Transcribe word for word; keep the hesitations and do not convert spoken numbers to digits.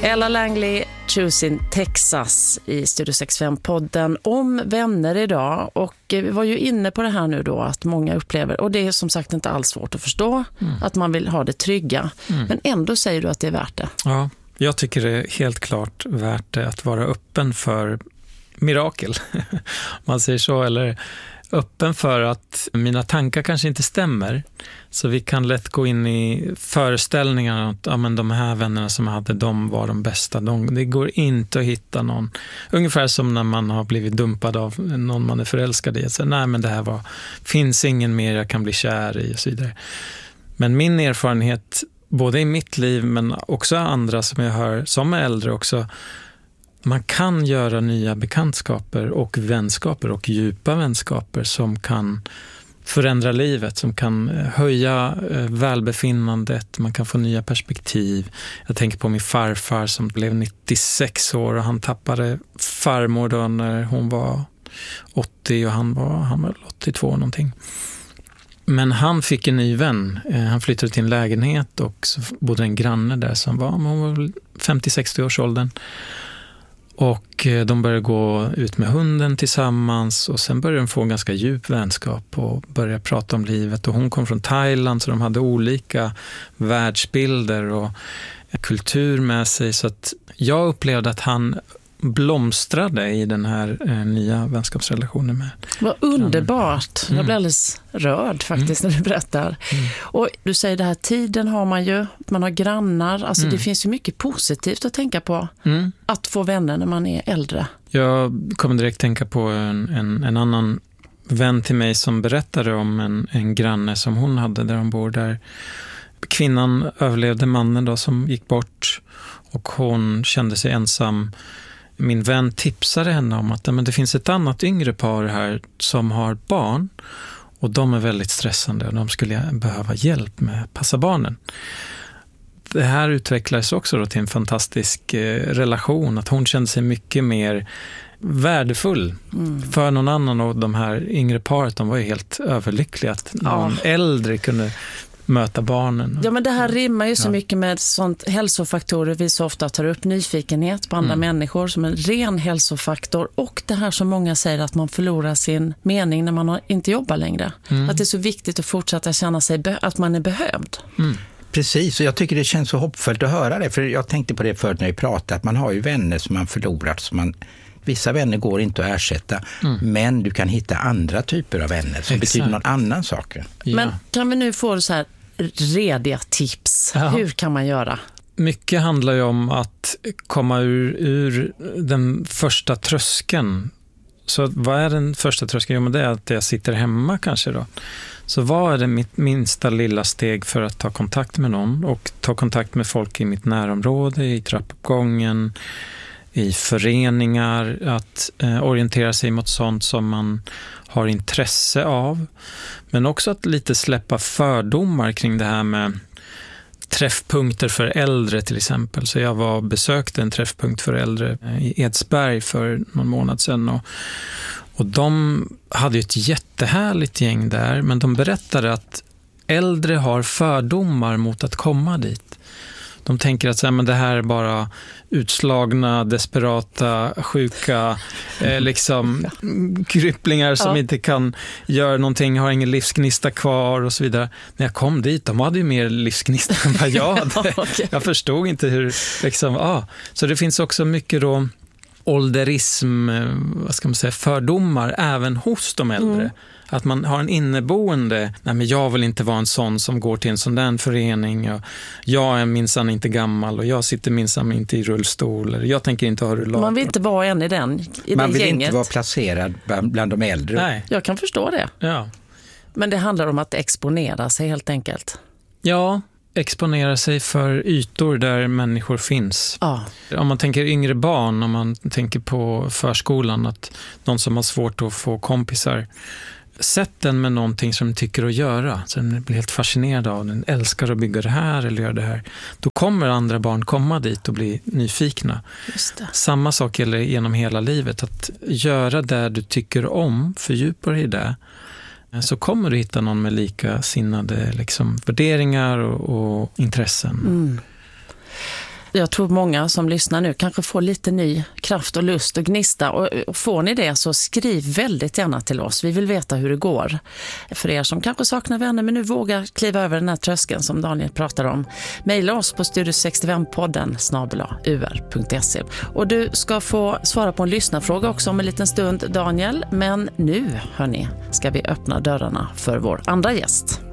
Ella Langley, Choosing Texas i Studio sextiofem-podden om vänner idag. Och vi var ju inne på det här nu då att många upplever, och det är som sagt inte alls svårt att förstå, mm. att man vill ha det trygga. Mm. Men ändå säger du att det är värt det. Ja, jag tycker det är helt klart värt det att vara öppen för mirakel. Man säger så, eller öppen för att mina tankar kanske inte stämmer. Så vi kan lätt gå in i föreställningar att ja, men de här vännerna som jag hade, de var de bästa. De, det går inte att hitta någon. Ungefär som när man har blivit dumpad av någon man är förälskad i. Så, nej, men det här var, finns ingen mer jag kan bli kär i och så vidare. Men min erfarenhet, både i mitt liv men också andra som jag hör som är äldre också, man kan göra nya bekantskaper och vänskaper och djupa vänskaper som kan förändra livet, som kan höja välbefinnandet, man kan få nya perspektiv. Jag tänker på min farfar som blev nittiosex år och han tappade farmor då när hon var åttio och han var, han var åttiotvå någonting. Men han fick en ny vän. Han flyttade till en lägenhet och så bodde en granne där som var, hon var femtio sextio års åldern. Och de började gå ut med hunden tillsammans och sen började de få en ganska djup vänskap och börja prata om livet. Och hon kom från Thailand så de hade olika världsbilder och kultur med sig. Så att jag upplevde att han blomstrade i den här eh, nya vänskapsrelationen med. Vad underbart. Mm. Jag blir alldeles rörd faktiskt mm. när du berättar. Mm. Och du säger det här, tiden har man ju, man har grannar. Alltså mm. det finns ju mycket positivt att tänka på. Mm. Att få vänner när man är äldre. Jag kommer direkt tänka på en, en, en annan vän till mig som berättade om en, en granne som hon hade där hon bor där. Kvinnan överlevde mannen då som gick bort och hon kände sig ensam. Min vän tipsade henne om att men det finns ett annat yngre par här som har barn och de är väldigt stressande och de skulle behöva hjälp med att passa barnen. Det här utvecklades också då till en fantastisk eh, relation, att hon kände sig mycket mer värdefull mm. för någon annan, och de här yngre paret, de var ju helt överlyckliga att någon ja. äldre kunde möta barnen. Ja, men det här rimmar ju så ja. mycket med sånt hälsofaktorer vi så ofta tar upp, nyfikenhet på andra mm. människor som en ren hälsofaktor, och det här som många säger att man förlorar sin mening när man inte jobbar längre. Mm. Att det är så viktigt att fortsätta känna sig be- att man är behövd. Mm. Precis, och jag tycker det känns så hoppfullt att höra det, för jag tänkte på det förut när vi pratade, att man har ju vänner som man förlorat, som man vissa vänner går inte att ersätta, mm. men du kan hitta andra typer av vänner som Exakt. betyder någon annan sak. Ja. Men kan vi nu få så här rediga tips? Ja. Hur kan man göra? Mycket handlar ju om att komma ur, ur den första tröskeln. Så vad är den första tröskeln? Jo, men det är att jag sitter hemma kanske då. Så vad är det mitt minsta lilla steg för att ta kontakt med någon och ta kontakt med folk i mitt närområde, i trappuppgången, i föreningar, att eh, orientera sig mot sånt som man har intresse av. Men också att lite släppa fördomar kring det här med träffpunkter för äldre till exempel. Så jag var besökte en träffpunkt för äldre i Edsberg för någon månad sedan, och, och de hade ju ett jättehärligt gäng där, men de berättade att äldre har fördomar mot att komma dit. De tänker att så här, men det här är bara utslagna, desperata, sjuka eh, liksom krypplingar som ja. inte kan göra någonting, har ingen livsgnista kvar och så vidare. När jag kom dit, de hade ju mer livsgnista än vad jag hade. Okay. Jag förstod inte hur liksom, ah. Så det finns också mycket då ålderism, vad ska man säga, fördomar även hos de äldre. Mm. Att man har en inneboende, nej men jag vill inte vara en sån som går till en sån där förening, och jag är minsann inte gammal och jag sitter minsann inte i rullstol, eller jag tänker inte ha rullator. Man vill inte vara en i den i Man vill gänget. inte vara placerad bland, bland de äldre. Nej. Jag kan förstå det. Ja. Men det handlar om att exponera sig helt enkelt. Ja, exponera sig för ytor där människor finns. Ja. Om man tänker yngre barn, om man tänker på förskolan, att någon som har svårt att få kompisar, sätt den med någonting som den tycker att göra. Så den blir helt fascinerad av, den älskar att bygga det här eller göra det här. Då kommer andra barn komma dit och bli nyfikna. Just det. Samma sak gäller genom hela livet. Att göra det du tycker om, fördjupa dig i det. Så kommer du hitta någon med likasinnade liksom, värderingar och, och intressen. Mm. Jag tror många som lyssnar nu kanske får lite ny kraft och lust och gnista. Och, och får ni det så skriv väldigt gärna till oss. Vi vill veta hur det går. För er som kanske saknar vänner men nu vågar kliva över den här tröskeln som Daniel pratar om. Maila oss på studio sextiofem-podden snabel-a u r punkt se. Och du ska få svara på en lyssnarfråga också om en liten stund, Daniel. Men nu, hörni, ska vi öppna dörrarna för vår andra gäst.